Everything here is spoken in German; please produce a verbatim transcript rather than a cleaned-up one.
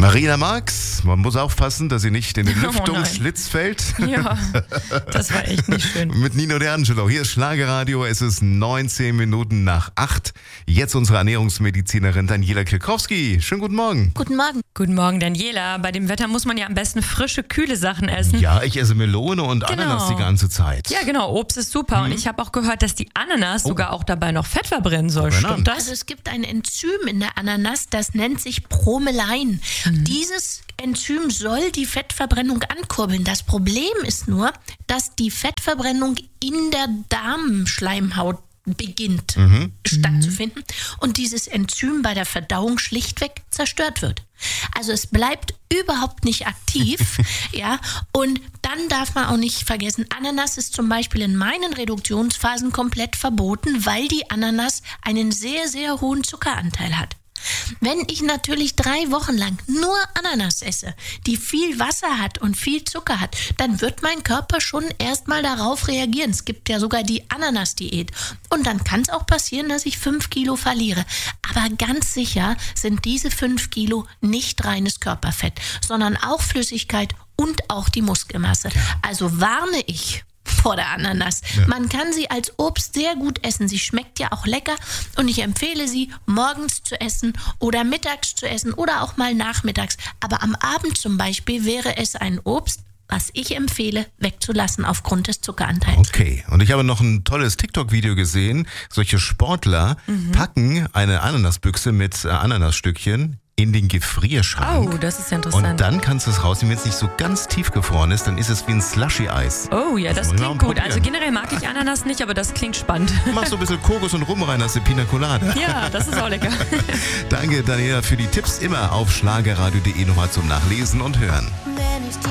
Marina Marx, man muss aufpassen, dass sie nicht in den Oh Lüftungsschlitz fällt. Ja, das war echt nicht schön. Mit Nino D'Angelo. Hier ist Schlagerradio. Es ist neunzehn Minuten nach acht. Jetzt unsere Ernährungsmedizinerin Daniela Kirkowski. Schönen guten Morgen. Guten Morgen. Guten Morgen, Daniela. Bei dem Wetter muss man ja am besten frische, kühle Sachen essen. Ja, ich esse Melone und Genau. Ananas die ganze Zeit. Ja, genau. Obst ist super. Und ich habe auch gehört, dass die Ananas Oh. sogar auch dabei noch Fett verbrennen soll. Verbrennen. Stimmt das? Also es gibt ein Enzym in der Ananas, das nennt sich Bromelain. Dieses Enzym soll die Fettverbrennung ankurbeln. Das Problem ist nur, dass die Fettverbrennung in der Darmschleimhaut beginnt stattzufinden und dieses Enzym bei der Verdauung schlichtweg zerstört wird. Also es bleibt überhaupt nicht aktiv, ja, und dann darf man auch nicht vergessen, Ananas ist zum Beispiel in meinen Reduktionsphasen komplett verboten, weil die Ananas einen sehr, sehr hohen Zuckeranteil hat. Wenn ich natürlich drei Wochen lang nur Ananas esse, die viel Wasser hat und viel Zucker hat, dann wird mein Körper schon erstmal darauf reagieren. Es gibt ja sogar die Ananas-Diät. Und dann kann es auch passieren, dass ich fünf Kilo verliere. Aber ganz sicher sind diese fünf Kilo nicht reines Körperfett, sondern auch Flüssigkeit und auch die Muskelmasse. Also warne ich vor der Ananas. Ja. Man kann sie als Obst sehr gut essen. Sie schmeckt ja auch lecker und ich empfehle sie morgens zu essen oder mittags zu essen oder auch mal nachmittags. Aber am Abend zum Beispiel wäre es ein Obst, was ich empfehle, wegzulassen aufgrund des Zuckeranteils. Okay, und ich habe noch ein tolles TikTok-Video gesehen. Solche Sportler packen eine Ananasbüchse mit äh, Ananasstückchen in den Gefrierschrank. Oh, das ist ja Und interessant. dann kannst du es rausnehmen, wenn es nicht so ganz tief gefroren ist, dann ist es wie ein Slushy-Eis. Oh ja, das muss ich klingt mal gut. Also probieren. generell mag ich Ananas nicht, aber das klingt spannend. Mach so ein bisschen Kokos und Rum rein, hast du Pina Colada. Ja, das ist auch lecker. Danke, Daniela, für die Tipps. Immer auf schlagerradio punkt de nochmal zum Nachlesen und Hören.